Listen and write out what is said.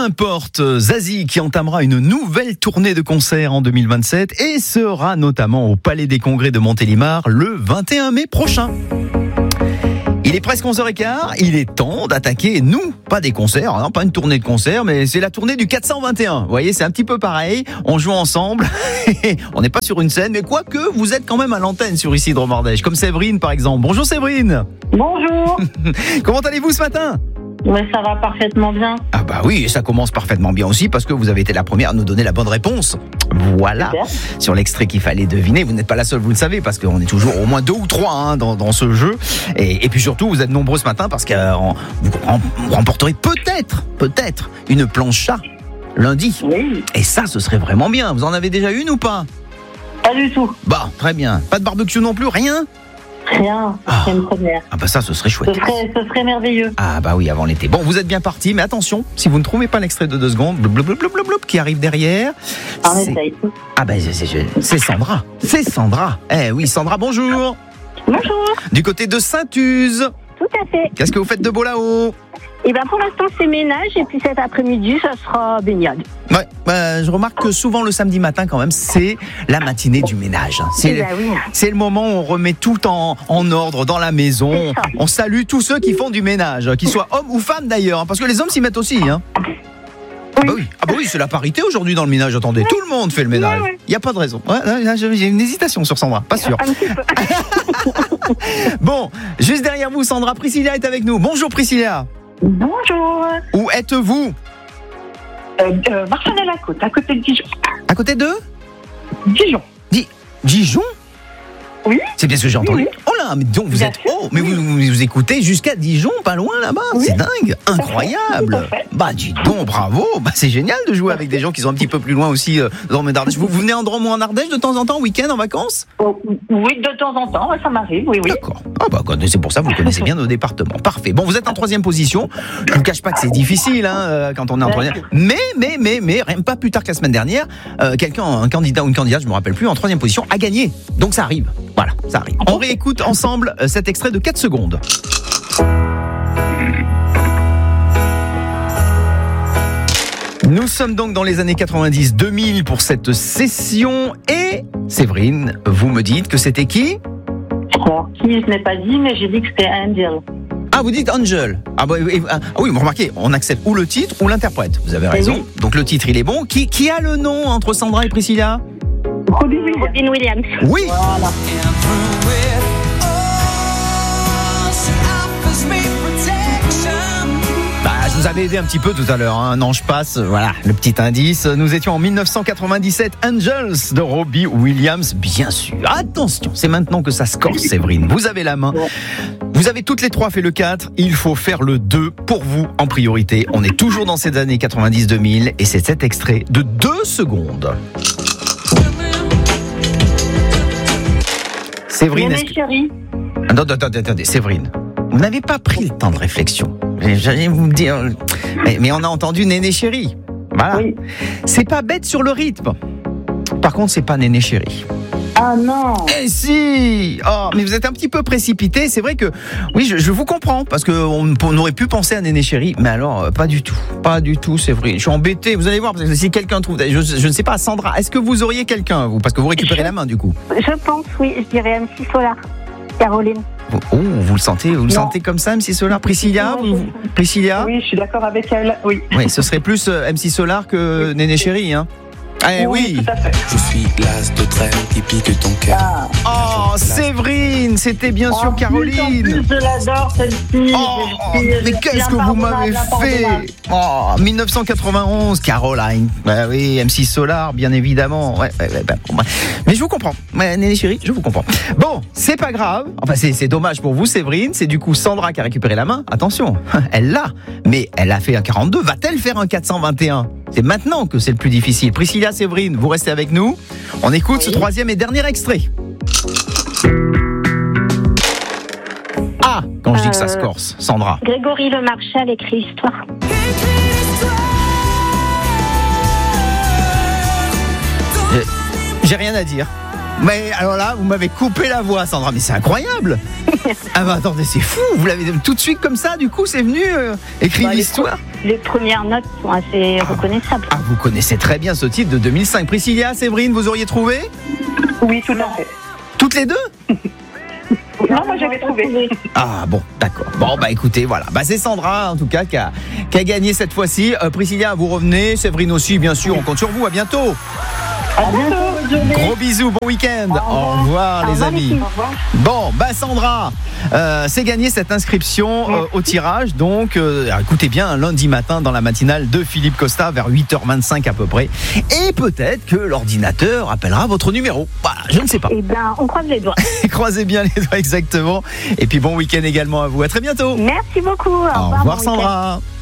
importe, Zazie qui entamera une nouvelle tournée de concerts en 2027 et sera notamment au Palais des Congrès de Montélimar le 21 mai prochain. Il est presque 11h15, il est temps d'attaquer, nous, pas des concerts, non, pas une tournée de concerts, mais c'est la tournée du 421. Vous voyez, c'est un petit peu pareil, on joue ensemble, on n'est pas sur une scène, mais quoique, vous êtes quand même à l'antenne sur Ici Dromardèche, comme Séverine par exemple. Bonjour Séverine. Bonjour. Comment allez-vous ce matin ? Ouais, ça va parfaitement bien. Ah bah oui, et ça commence parfaitement bien aussi parce que vous avez été la première à nous donner la bonne réponse. Voilà, Super. Sur l'extrait qu'il fallait deviner, vous n'êtes pas la seule, vous le savez, parce qu'on est toujours au moins 2 ou 3 dans ce jeu. Et puis surtout, vous êtes nombreux ce matin parce que vous remporterez peut-être une planche chat lundi. Oui. Et ça, ce serait vraiment bien. Vous en avez déjà une ou pas ? Pas du tout. Bah, très bien. Pas de barbecue non plus, rien ? Rien. C'est une première. Ah bah ça, ce serait chouette. Ce serait merveilleux. Ah bah oui, avant l'été. Bon, vous êtes bien parti, mais attention, si vous ne trouvez pas l'extrait de 2 secondes, qui arrive derrière. On essaye. Ah bah c'est Sandra. C'est Sandra. Eh oui, Sandra, bonjour. Bonjour. Du côté de Saint-Uz. Tout à fait. Qu'est-ce que vous faites de beau là-haut ? Et ben pour l'instant c'est ménage et puis cet après-midi ça sera baignade. Ouais, je remarque que souvent le samedi matin quand même, c'est la matinée du ménage. Eh ben oui. C'est le moment où on remet tout en ordre dans la maison. C'est ça. On salue tous ceux qui font du ménage, qu'ils soient hommes ou femmes d'ailleurs, parce que les hommes s'y mettent aussi. Hein. Oui. Ah bah oui, c'est la parité aujourd'hui dans le ménage. Attendez, tout le monde fait le ménage. Ouais. Il n'y a pas de raison. Ouais, là, j'ai une hésitation sur Sandra, pas sûr. Un petit peu. Bon, juste derrière vous, Sandra, Priscilla est avec nous. Bonjour Priscilla. Bonjour. Où êtes-vous ? Marchal-à-la-Côte, à côté de Dijon. À côté de Dijon. Dijon ? Oui. C'est bien ce que j'ai entendu. Oui. Oh là, mais donc vous Bien êtes sûr. mais vous écoutez jusqu'à Dijon, pas loin là-bas. Oui. C'est dingue, Tout incroyable. à fait. Bah dis donc, bravo. Bah c'est génial de jouer avec des gens qui sont un petit peu plus loin aussi dans le Ardèche. Vous venez en Drôme ou en Ardèche de temps en temps, week-end, en vacances ? Oh, oui, de temps en temps, ça m'arrive, oui. D'accord. Ah bah c'est pour ça que vous connaissez bien nos départements. Parfait. Bon, vous êtes en 3e position. Je vous cache pas que c'est difficile quand on est en 3e. Mais rien pas plus tard que la semaine dernière, un candidat ou une candidate, je me rappelle plus, en 3e position a gagné. Donc ça arrive. Voilà, ça arrive. On réécoute ensemble cet extrait de 4 secondes. Nous sommes donc dans les années 90-2000 pour cette session et Séverine, vous me dites que c'était qui ? Alors, qui je n'ai pas dit, mais j'ai dit que c'était Angel. Ah, vous dites Angel. Ah oui, vous remarquez, on accepte ou le titre ou l'interprète. Vous avez raison. Oui. Donc le titre, il est bon. Qui a le nom entre Sandra et Priscilla ? Robin Williams. Oui. Voilà. Je vous avais aidé un petit peu tout à l'heure, un ange passe, voilà, le petit indice. Nous étions en 1997, Angels de Robbie Williams, bien sûr. Attention, c'est maintenant que ça se corse, Séverine. Vous avez la main. Vous avez toutes les 3 fait le 4, il faut faire le 2 pour vous en priorité. On est toujours dans ces années 90-2000 et c'est cet extrait de 2 secondes. Séverine, Néné chérie. Attendez, Séverine, vous n'avez pas pris le temps de réflexion. J'allais vous dire, mais on a entendu Néné chérie. Voilà. Oui. C'est pas bête sur le rythme. Par contre, c'est pas Néné chérie. Ah non. Eh si. Oh, mais vous êtes un petit peu précipité. C'est vrai que, oui, je vous comprends parce que on aurait pu penser à Néné chérie, mais alors pas du tout, c'est vrai. Je suis embêté. Vous allez voir parce que si quelqu'un trouve, je ne sais pas, Sandra, est-ce que vous auriez quelqu'un vous parce que vous récupérez la main du coup. Je pense, oui, je dirais MC Solar. Caroline. Oh, vous le sentez comme ça, MC Solar, Priscilla, Priscilla. Oui, je suis d'accord avec elle. Oui. Oui, ce serait plus MC Solar que Néné chérie, hein. Eh oui. Tout à fait. Je suis l'as de trêve qui pique ton cœur. Oh, Séverine, c'était bien sûr En Caroline. plus, je l'adore, celle-ci. Oh, mais qu'est-ce que vous m'avez fait ? Oh, 1991, Caroline. Bah oui, MC Solar, bien évidemment. Ouais, mais je vous comprends. Ouais, Néné chérie, je vous comprends. Bon, c'est pas grave. Enfin, c'est dommage pour vous, Séverine. C'est du coup Sandra qui a récupéré la main. Attention, elle l'a. Mais elle a fait un 42. Va-t-elle faire un 421 ? C'est maintenant que c'est le plus difficile. Priscilla, Séverine, vous restez avec nous. On écoute ce 3e et dernier extrait. Ah, quand je dis que ça se corse, Sandra. Grégory Le Marchal écrit Histoire. J'ai rien à dire. Mais alors là, vous m'avez coupé la voix, Sandra, mais c'est incroyable. Ah bah attendez, c'est fou, vous l'avez tout de suite comme ça, du coup, c'est venu écrire l'histoire. Les premières notes sont assez reconnaissables. Ah, vous connaissez très bien ce titre de 2005. Priscilla, Séverine, vous auriez trouvé? Oui, tout à fait. Toutes les deux? Non, moi j'avais trouvé. Ah bon, d'accord. Bon bah écoutez, voilà. Bah c'est Sandra en tout cas qui a gagné cette fois-ci. Priscilla, vous revenez. Séverine aussi, bien sûr. On compte sur vous. À bientôt. À bientôt. Gros bisous, bon week-end. Au revoir les amis. Au revoir. Bon, bah Sandra, c'est gagné cette inscription au tirage. Donc, écoutez bien, lundi matin dans la matinale de Philippe Costa vers 8h25 à peu près. Et peut-être que l'ordinateur appellera votre numéro. Voilà, je ne sais pas. Eh bien, on croise les doigts. Croisez bien les doigts exactement. Et puis bon week-end également à vous. À très bientôt. Merci beaucoup. Au revoir bon week-end. Sandra.